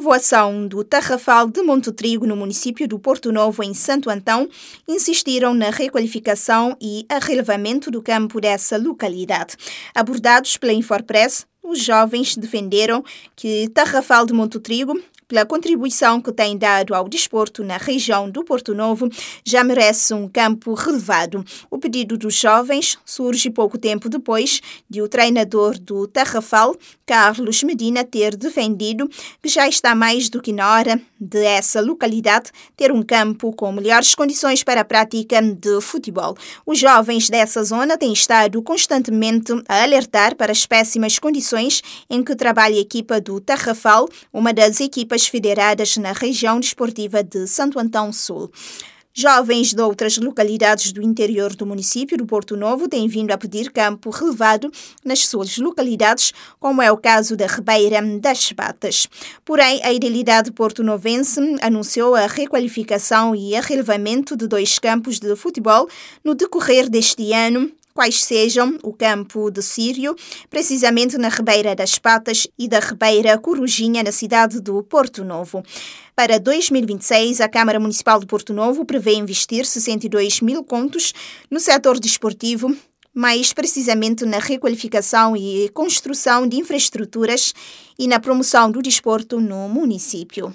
povoação do Tarrafal de Monte Trigo, no município do Porto Novo, em Santo Antão, insistiram na requalificação e arrelevamento do campo dessa localidade. Abordados pela Infopress, os jovens defenderam que Tarrafal de Monte Trigo, pela contribuição que tem dado ao desporto na região do Porto Novo, já merece um campo relevado. O pedido dos jovens surge pouco tempo depois de o treinador do Tarrafal, Carlos Medina, ter defendido que já está mais do que na hora de essa localidade ter um campo com melhores condições para a prática de futebol. Os jovens dessa zona têm estado constantemente a alertar para as péssimas condições em que trabalha a equipa do Tarrafal, uma das equipas federadas na região desportiva de Santo Antão Sul. Jovens de outras localidades do interior do município do Porto Novo têm vindo a pedir campo relevado nas suas localidades, como é o caso da Ribeira das Batas. Porém, a Idilidade porto-novense anunciou a requalificação e arrelevamento de 2 campos de futebol no decorrer deste ano, quais sejam o campo de Sírio, precisamente na Ribeira das Patas, e da Ribeira Corujinha, na cidade do Porto Novo. Para 2026, a Câmara Municipal de Porto Novo prevê investir 62 mil contos no setor desportivo, mais precisamente na requalificação e construção de infraestruturas e na promoção do desporto no município.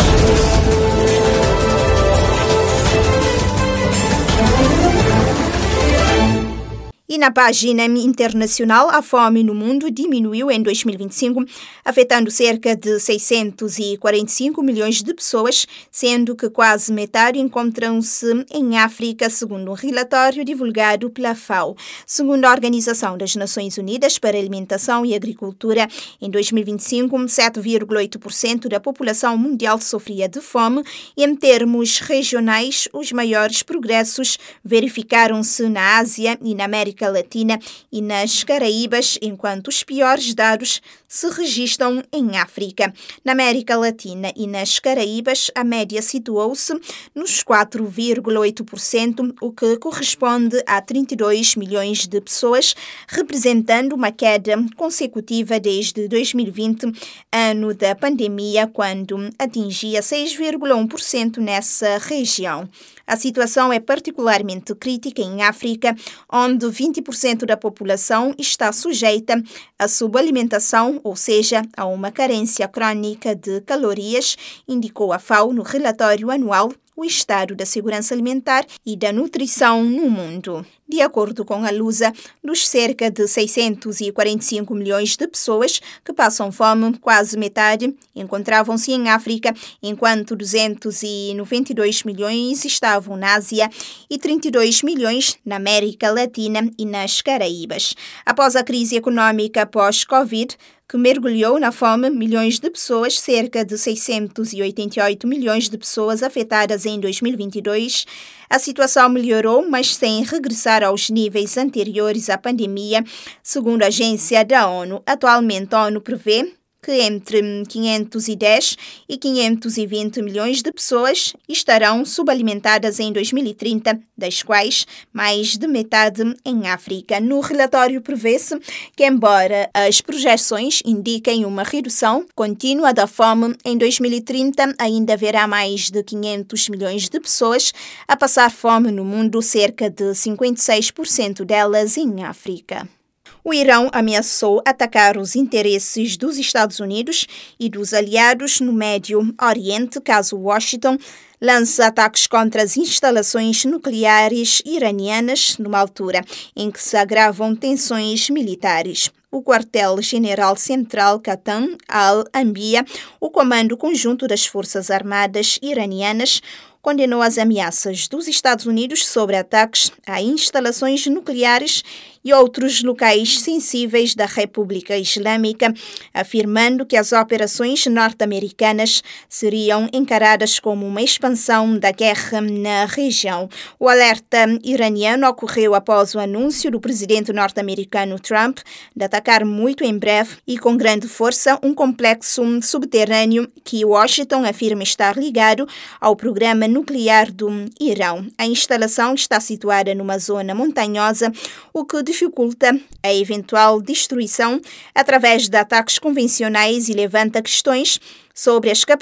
E na página internacional, a fome no mundo diminuiu em 2025, afetando cerca de 645 milhões de pessoas, sendo que quase metade encontram-se em África, segundo um relatório divulgado pela FAO. Segundo a Organização das Nações Unidas para a Alimentação e Agricultura, em 2025, 7,8% da população mundial sofria de fome e, em termos regionais, os maiores progressos verificaram-se na Ásia e na América Latina e nas Caraíbas, enquanto os piores dados se registram em África. Na América Latina e nas Caraíbas, a média situou-se nos 4,8%, o que corresponde a 32 milhões de pessoas, representando uma queda consecutiva desde 2020, ano da pandemia, quando atingia 6,1% nessa região. A situação é particularmente crítica em África, onde 20% da população está sujeita à subalimentação, ou seja, a uma carência crônica de calorias, indicou a FAO no relatório anual O Estado da Segurança Alimentar e da Nutrição no Mundo. De acordo com a Lusa, dos cerca de 645 milhões de pessoas que passam fome, quase metade encontravam-se em África, enquanto 292 milhões estavam na Ásia e 32 milhões na América Latina e nas Caraíbas. Após a crise econômica pós-Covid, que mergulhou na fome milhões de pessoas, cerca de 688 milhões de pessoas afetadas em 2022, a situação melhorou, mas sem regressar aos níveis anteriores à pandemia, segundo a agência da ONU. Atualmente, a ONU prevê que entre 510 e 520 milhões de pessoas estarão subalimentadas em 2030, das quais mais de metade em África. No relatório prevê-se que, embora as projeções indiquem uma redução contínua da fome, em 2030 ainda haverá mais de 500 milhões de pessoas a passar fome no mundo, cerca de 56% delas em África. O Irão ameaçou atacar os interesses dos Estados Unidos e dos aliados no Médio Oriente caso Washington lance ataques contra as instalações nucleares iranianas numa altura em que se agravam tensões militares. O quartel-general central Qatam al-Anbiya, o comando conjunto das Forças Armadas iranianas, condenou as ameaças dos Estados Unidos sobre ataques a instalações nucleares e outros locais sensíveis da República Islâmica, afirmando que as operações norte-americanas seriam encaradas como uma expansão da guerra na região. O alerta iraniano ocorreu após o anúncio do presidente norte-americano Trump de atacar muito em breve e com grande força um complexo subterrâneo que Washington afirma estar ligado ao programa nuclear do Irão. A instalação está situada numa zona montanhosa, o que dificulta a eventual destruição através de ataques convencionais e levanta questões sobre as capacidades